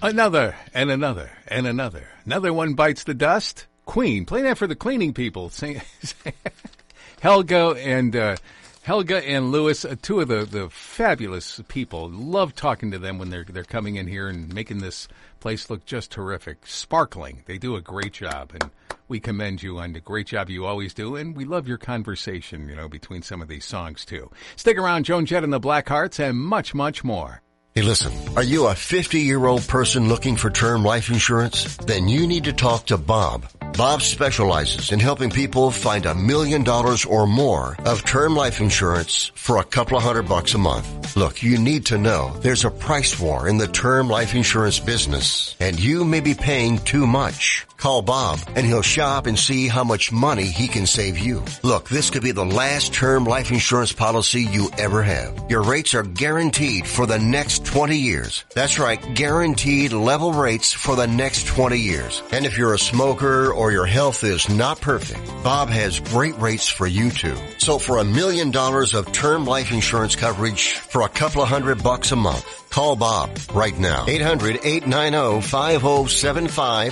Another and another and another. Another one bites the dust. Queen. Play that for the cleaning people. Helga and Louis, two of the fabulous people. Love talking to them when they're coming in here and making this place look just terrific. Sparkling. They do a great job, and we commend you on the great job you always do, and we love your conversation, between some of these songs, too. Stick around, Joan Jett and the Blackhearts, and much, much more. Hey, listen, are you a 50-year-old person looking for term life insurance? Then you need to talk to Bob. Bob specializes in helping people find $1 million or more of term life insurance for a couple of $100 a month. Look, you need to know there's a price war in the term life insurance business, and you may be paying too much. Call Bob, and he'll shop and see how much money he can save you. Look, this could be the last term life insurance policy you ever have. Your rates are guaranteed for the next 20 years. That's right, guaranteed level rates for the next 20 years. And if you're a smoker or your health is not perfect, Bob has great rates for you too. So for $1 million of term life insurance coverage for a couple of $100 a month, call Bob right now. 800-890-5075.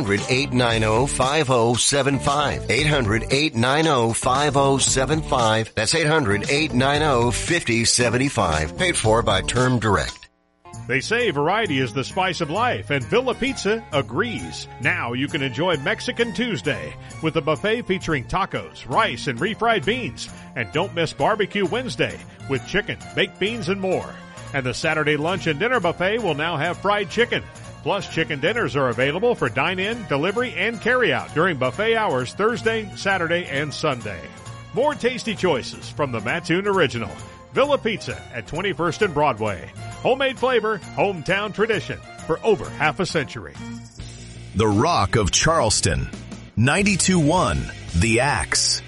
800-890-5075. 800-890-5075. That's 800-890-5075. Paid for by Term Direct. They say variety is the spice of life, and Villa Pizza agrees. Now you can enjoy Mexican Tuesday with a buffet featuring tacos, rice, and refried beans. And don't miss Barbecue Wednesday with chicken, baked beans, and more. And the Saturday lunch and dinner buffet will now have fried chicken. Plus, chicken dinners are available for dine-in, delivery, and carry-out during buffet hours Thursday, Saturday, and Sunday. More tasty choices from the Mattoon Original. Villa Pizza at 21st and Broadway. Homemade flavor, hometown tradition for over half a century. The Rock of Charleston. 92.1 The Axe.